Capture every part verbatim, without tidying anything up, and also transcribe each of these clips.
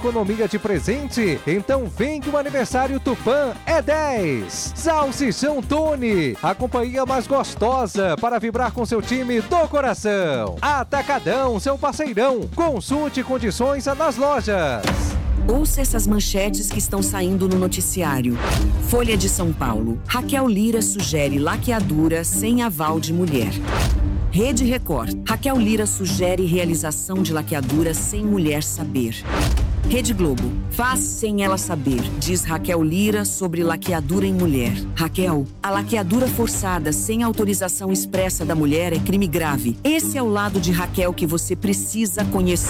economia de presente? Então vem que o aniversário Tupã é dez. Salsichão Tony, a companhia mais gostosa para vibrar com seu time do coração. Atacadão, seu parceirão. Consulte condições nas lojas. Ouça essas manchetes que estão saindo no noticiário. Folha de São Paulo. Raquel Lira sugere laqueadura sem aval de mulher. Rede Record. Raquel Lira sugere realização de laqueadura sem mulher saber. Rede Globo. Faz sem ela saber, diz Raquel Lira sobre laqueadura em mulher. Raquel, a laqueadura forçada sem autorização expressa da mulher é crime grave. Esse é o lado de Raquel que você precisa conhecer.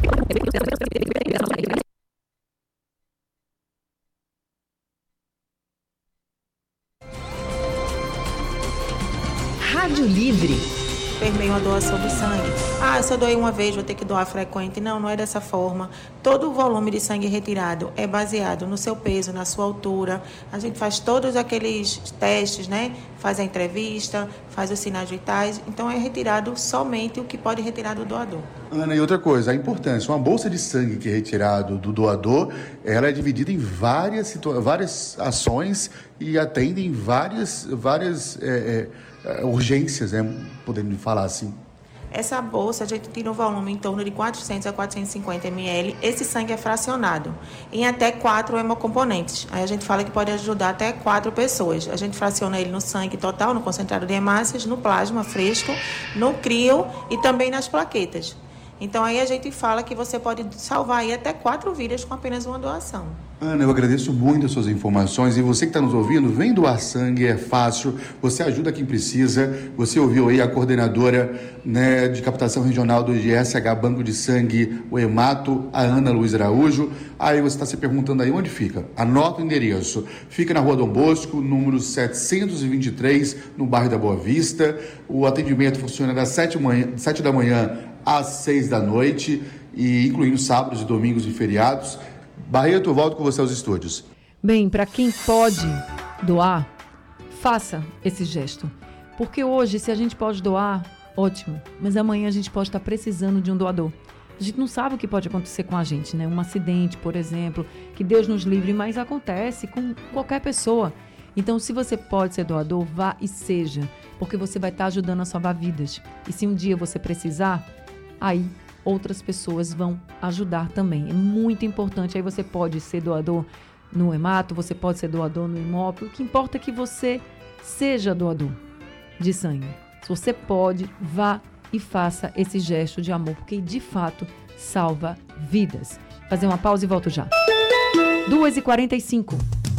Rádio Livre. Permeio a doação do sangue. Ah, se eu doei uma vez, vou ter que doar frequente. Não, não é dessa forma. Todo o volume de sangue retirado é baseado no seu peso, na sua altura. A gente faz todos aqueles testes, né? Faz a entrevista, faz os sinais vitais. Então, é retirado somente o que pode retirar do doador. Ana, e outra coisa, a importância. Uma bolsa de sangue que é retirado do doador, ela é dividida em várias, situa- várias ações e atende em várias, várias é, é, urgências, né? Podemos falar assim. Essa bolsa, a gente tira um volume em torno de quatrocentos a quatrocentos e cinquenta mililitros. Esse sangue é fracionado em até quatro hemocomponentes. Aí a gente fala que pode ajudar até quatro pessoas. A gente fraciona ele no sangue total, no concentrado de hemácias, no plasma fresco, no crio e também nas plaquetas. Então aí a gente fala que você pode salvar aí até quatro vidas com apenas uma doação. Ana, eu agradeço muito as suas informações e você que está nos ouvindo, vem doar sangue, é fácil, você ajuda quem precisa. Você ouviu aí a coordenadora, né, de captação regional do G S H Banco de Sangue, o Hemato, a Ana Luiz Araújo. Aí você está se perguntando aí onde fica. Anota o endereço. Fica na Rua Dom Bosco, número setecentos e vinte e três, no bairro da Boa Vista. O atendimento funciona das sete da manhã às seis da noite, e incluindo sábados e domingos e feriados. Barreto, eu volto com você aos estúdios. Bem, para quem pode doar, faça esse gesto. Porque hoje, se a gente pode doar, ótimo. Mas amanhã a gente pode estar precisando de um doador. A gente não sabe o que pode acontecer com a gente, né? Um acidente, por exemplo, que Deus nos livre, mas acontece com qualquer pessoa. Então, se você pode ser doador, vá e seja. Porque você vai estar ajudando a salvar vidas. E se um dia você precisar, aí outras pessoas vão ajudar também. É muito importante. Aí você pode ser doador no Hemato, você pode ser doador no Hemop. O que importa é que você seja doador de sangue. Se você pode, vá e faça esse gesto de amor, porque de fato salva vidas. Fazer uma pausa e volto já. duas e quarenta e cinco.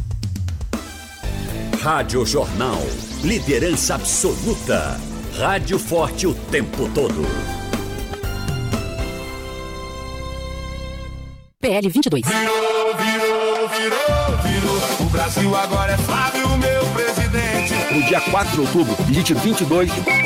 Rádio Jornal. Liderança absoluta. Rádio forte o tempo todo. P L vinte e dois. Virou, virou, virou, virou. O Brasil agora é Flávio, meu presidente. No dia quatro de outubro, digite vinte e dois.